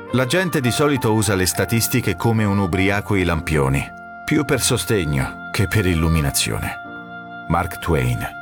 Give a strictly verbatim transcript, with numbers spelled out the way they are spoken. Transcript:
La gente di solito usa le statistiche come un ubriaco i lampioni, più per sostegno che per illuminazione. Mark Twain.